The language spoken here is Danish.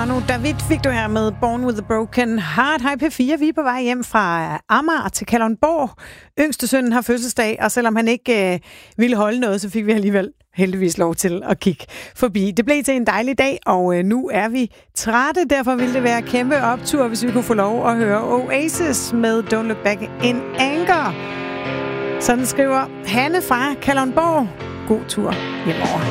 Luciano David fik du her med Born with a Broken Heart. Hej P4, vi er på vej hjem fra Amager til Kalundborg. Yngste sønnen har fødselsdag, og selvom han ikke ville holde noget, så fik vi alligevel heldigvis lov til at kigge forbi. Det blev til en dejlig dag, og nu er vi trætte. Derfor ville det være kæmpe optur, hvis vi kunne få lov at høre Oasis med Don't Look Back in Anger. Sådan skriver Hanne fra Kalundborg. God tur hjemover.